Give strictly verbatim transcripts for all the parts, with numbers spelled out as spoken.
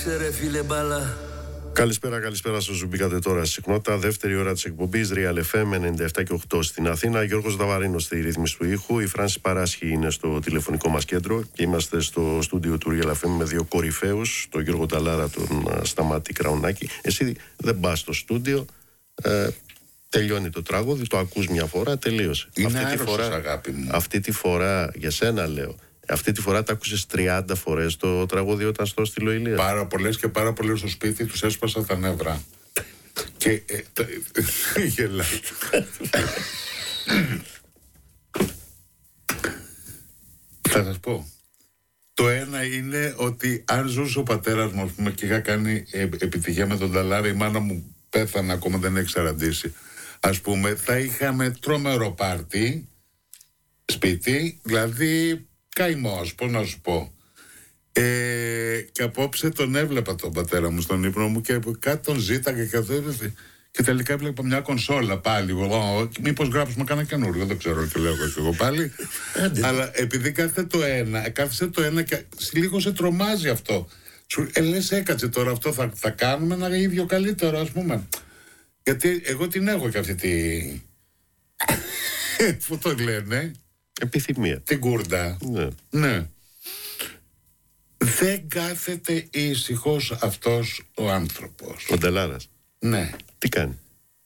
Τράβηξε ρε φίλε μπάλα. Καλησπέρα, καλησπέρα σας. Μπήκατε τώρα στη συχνότητα. Δεύτερη ώρα της εκπομπής Real εφ εμ ενενήντα επτά και οκτώ στην Αθήνα. Γιώργος Δαβαρίνος στη ρύθμιση του ήχου. Η Φράνση Παράσχη είναι στο τηλεφωνικό μας κέντρο και είμαστε στο στούντιο του Real εφ εμ με δύο κορυφαίους, τον Γιώργο Ταλάρα, τον Σταμάτη Κραουνάκη. Εσύ δεν πας στο στούντιο. Ε, τελειώνει το τραγούδι, το ακούς μια φορά, τελείωσε. Είναι αυτή, τη φορά, αγάπη μου. αυτή τη φορά, για σένα λέω, αυτή τη φορά τα άκουσες τριάντα φορές το τραγούδι όταν στο στείλω Ηλία. Πάρα πολλές και πάρα πολλές στο σπίτι τους έσπασα τα νεύρα. Και ε, τα, γελάει. Θα σας πω. Το ένα είναι ότι αν ζούσε ο πατέρας μου, ας πούμε, και είχα κάνει ε, επιτυχία με τον Ταλάρα, η μάνα μου πέθανε, ακόμα δεν έχει σαραντήσει, ας πούμε, θα είχαμε τρομερό πάρτι σπίτι, δηλαδή καημός, πώς να σου πω. Ε, και απόψε τον έβλεπα τον πατέρα μου στον ύπνο μου και κάτι τον ζήταγε και, και τελικά έβλεπα μια κονσόλα πάλι. Μήπως γράψουμε κανένα καινούριο, δεν ξέρω, και λέω εγώ πάλι. Αλλά επειδή κάθεται το ένα, κάθισε το ένα και λίγο σε τρομάζει αυτό. Σου ε, λες, έκατσε τώρα αυτό, θα, θα κάνουμε ένα ίδιο καλύτερο, ας πούμε. Γιατί εγώ την έχω και αυτή τη... Πού το λένε? Επιθυμία. Την κούρντα. Ναι. Ναι. Δεν κάθεται ήσυχος αυτός ο άνθρωπος. Ο Νταλάρας. Ναι. Τι κάνει?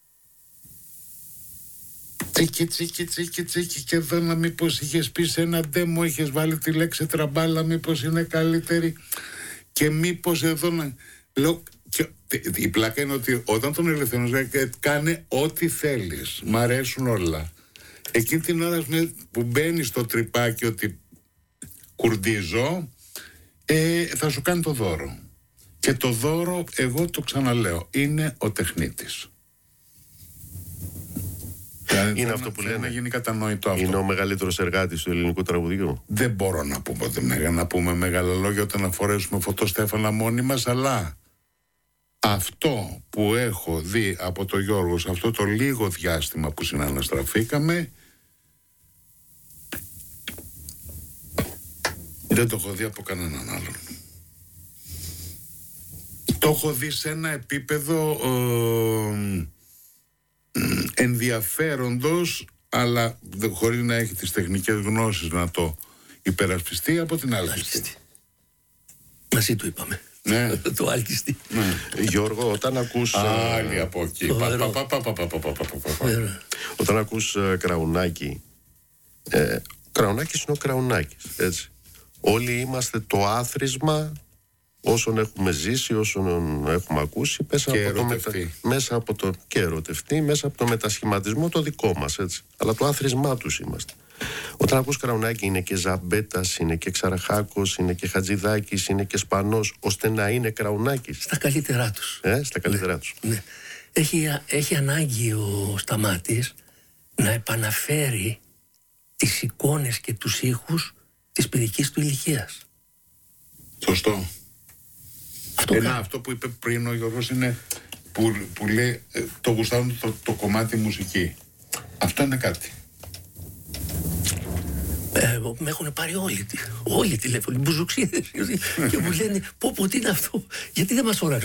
Τσίκι, τσίκι, τσίκι, τσίκι. Και εδώ να μήπως είχες πει σε ένα ντέμο, είχες βάλει τη λέξη τραμπάλα, μήπως είναι καλύτερη. Και μήπως εδώ να... Λέω, και η πλάκα είναι ότι όταν τον ελευθερώνεις, κάνε ό,τι θέλεις. Μ' αρέσουν όλα. Εκείνη την ώρα που μπαίνει στο τρυπάκι ότι κουρντίζω, ε, θα σου κάνει το δώρο. Και το δώρο, εγώ το ξαναλέω, είναι ο τεχνίτης. Είναι δηλαδή, αυτό που λένε. Να γίνει κατανοητό αυτό. Είναι ο μεγαλύτερος εργάτης του ελληνικού τραγουδιού. Δεν μπορώ να πούμε, να πούμε μεγάλα λόγια όταν να φορέσουμε φωτοστέφανα μόνοι μας, αλλά αυτό που έχω δει από τον Γιώργο σε αυτό το λίγο διάστημα που συναναστραφήκαμε, δεν το έχω δει από κανέναν άλλον. Το έχω δει σε ένα επίπεδο ε, ενδιαφέροντος, αλλά χωρίς να έχει τις τεχνικές γνώσεις να το υπερασπιστεί από την άλλη. Μαζί του είπαμε. Ναι. Το άλκιστη. Γιώργο, όταν ακούς... Άλλη από εκεί. Όταν ακούς Κραουνάκη, ε, Κραουνάκης είναι ο Κραουνάκης, έτσι. Όλοι είμαστε το άθροισμα όσων έχουμε ζήσει, όσων έχουμε ακούσει, μέσα από, το μετα... μέσα από το και ερωτευτεί, μέσα από το μετασχηματισμό το δικό μας, έτσι. Αλλά το άθροισμά τους είμαστε. Όταν ακούς Κραουνάκη, είναι και Ζαμπέτας, είναι και Ξαραχάκος, είναι και Χατζηδάκης, είναι και Σπανός, ώστε να είναι Κραουνάκης. Στα καλύτερά τους. Ε, στα καλύτερά ναι, τους. Ναι. Έχει, έχει ανάγκη ο Σταμάτης να επαναφέρει τις εικόνες και τους ήχους της παιδικής του ηλικίας. Σωστό. Αυτό, Ένα, αυτό που είπε πριν ο Γιώργος είναι που, που λέει ε, το γουστάρουν το, το κομμάτι μουσική. Αυτό είναι κάτι. Ε, με έχουν πάρει όλοι, όλοι τηλέφωνοι, μπουζουξίδες και μου λένε πω πω τι είναι αυτό, γιατί δεν μας φοράς.